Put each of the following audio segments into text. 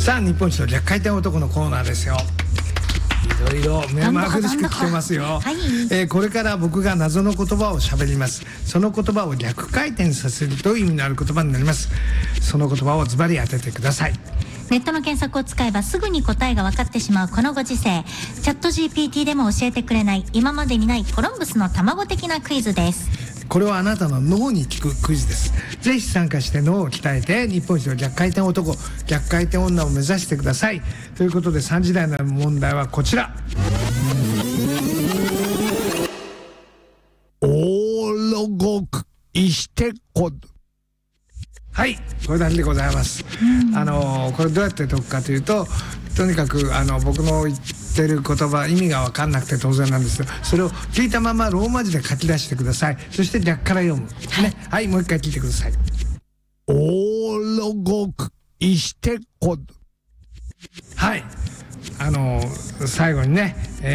さあ日本一の逆回転男のコーナーですよ。いろいろ目まぐるしく聞けますよ。 はい、 これから僕が謎の言葉を喋ります。その言葉を逆回転させると意味のある言葉になります。その言葉をズバリ当ててください。 ネットの検索を使えばすぐに答えが分かってしまうこのご時世、チャット GPT でも教えてくれない今までにないコロンブスの卵的なクイズです。 これはあなたの脳に効くクイズです。ぜひ参加して脳を鍛えて日本一の逆回転男、逆回転女を目指してください。ということで3時台の問題はこちら。オーロゴクイシテコ。はい、これだけでございます。これどうやって解くかというと、とにかく僕の言ってる言葉意味が分かんなくて当然なんですけど、それを聞いたままローマ字で書き出してください。そして逆から読む、ね、はい、もう一回聞いてください。オーロゴクイシテコ。はい、最後にね、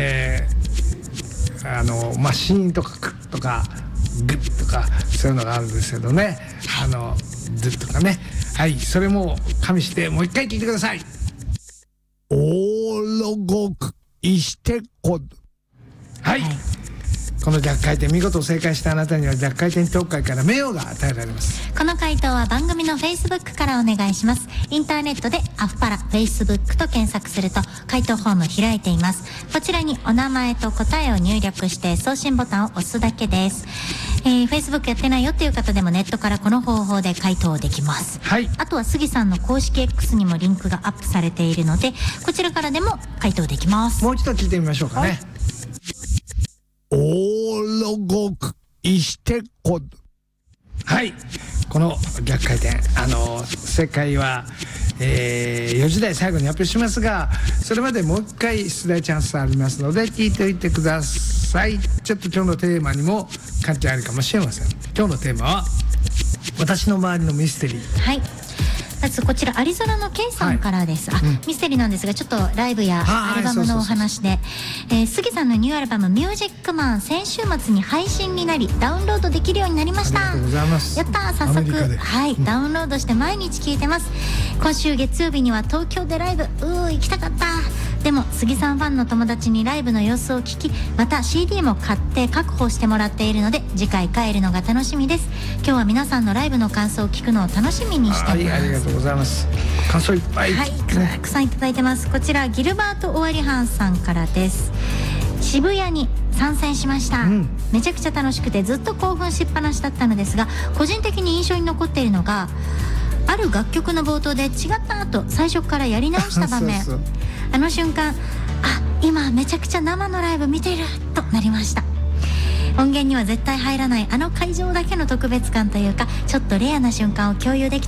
シーンとかクッとかグッとかそういうのがあるんですけどね、ドゥとかね、はい、それも加味してもう一回聞いてください。オーロゴクイシテコ。はい、この逆回転見事正解したあなたには逆回転トーク会から名誉が与えられます。 この回答は番組の Facebook からお願いします。インターネットでアフパラ Facebook と検索すると回答フォーム開いています。こちらにお名前と答えを入力して送信ボタンを押すだけです。Facebook やってないよっていう方でもネットからこの方法で回答できます。 はい、 あとは杉さんの公式 X にもリンクがアップされているので、こちらからでも回答できます。 もう一度聞いてみましょうかね。オーロゴクイシテコ。はい、この逆回転正解は、4時台最後に発表しますが、それまでもう一回出題チャンスありますので聞いておいてください。ちょっと今日のテーマにも関係あるかもしれません。今日のテーマは私の周りのミステリー。 はい、まずこちらアリゾナの K さんからです。ミステリーなんですが、ちょっとライブやアルバムのお話で、杉さんのニューアルバムミュージックマン先週末に配信になりダウンロードできるようになりました。 ありがとうございます。 やったー、早速ダウンロードして毎日聴いてます。今週月曜日には東京でライブ行きたかった。でも杉さんファンの友達にライブの様子を聞き、また CD も買って確保してもらっているので次回帰るのが楽しみです。今日は皆さんのライブの感想を聞くのを楽しみにしています。 ありがとうございます。感想いっぱい、 はい、たくさんいただいてます。こちらギルバート・オワリハンさんからです。渋谷に参戦しました、めちゃくちゃ楽しくてずっと興奮しっぱなしだったのですが、個人的に印象に残っているのがある楽曲の冒頭で違ったと最初からやり直した場面そうあの瞬間、今めちゃくちゃ生のライブ見てるとなりました。音源には絶対入らないあの会場だけの特別感というか、ちょっとレアな瞬間を共有でき